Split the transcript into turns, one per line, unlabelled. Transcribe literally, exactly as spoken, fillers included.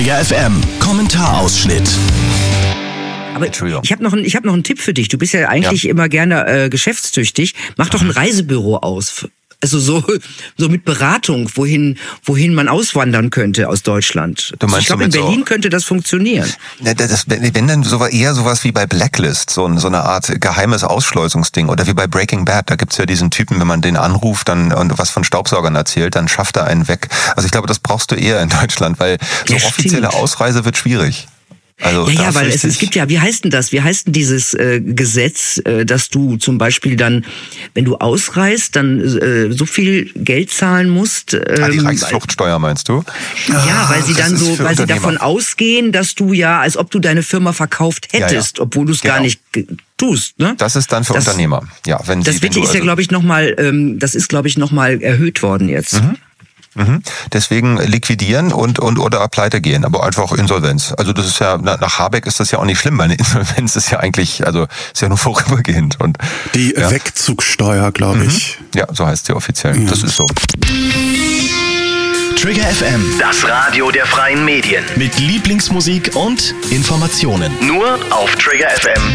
Trigger F M Kommentarausschnitt.
Aber ich habe noch, ein, ich hab noch einen Tipp für dich. Du bist ja eigentlich ja. immer gerne äh, geschäftstüchtig. Mach doch ein Reisebüro aus. Also so, so mit Beratung, wohin, wohin man auswandern könnte aus Deutschland.
Du meinst,
ich glaube, in Berlin so könnte das funktionieren.
Das, das, wenn dann so, eher sowas wie bei Blacklist, so, so eine Art geheimes Ausschleusungsding. Oder wie bei Breaking Bad, da gibt's ja diesen Typen, wenn man den anruft dann und was von Staubsaugern erzählt, dann schafft er einen weg. Also ich glaube, das brauchst du eher in Deutschland, weil so ja, offizielle stimmt. Ausreise wird schwierig. Also
ja, ja, weil es, es gibt ja, wie heißt denn das? Wie heißt denn dieses äh, Gesetz, äh, dass du zum Beispiel dann, wenn du ausreist, dann äh, so viel Geld zahlen musst? Ähm,
ah, die Reichsfluchtsteuer meinst du?
Ja, weil sie dann so, weil sie davon ausgehen, dass du ja, als ob du deine Firma verkauft hättest, ja, ja. obwohl du es genau. gar nicht tust, ne?
Das ist dann für das, Unternehmer, ja. Wenn
das
sie,
wird,
wenn
ist
also
ja, glaube ich, nochmal, ähm, das ist, glaube ich, nochmal erhöht worden jetzt.
Mhm. Mhm. Deswegen liquidieren und, und oder pleite gehen, aber einfach Insolvenz. Also das ist ja, nach Habeck ist das ja auch nicht schlimm, weil eine Insolvenz ist ja eigentlich, also ist ja nur vorübergehend. Und,
die
ja.
Wegzugsteuer, glaube mhm. ich.
Ja, so heißt sie offiziell. Ja. Das ist so.
Trigger F M,
das Radio der freien Medien.
Mit Lieblingsmusik und Informationen.
Nur auf Trigger F M.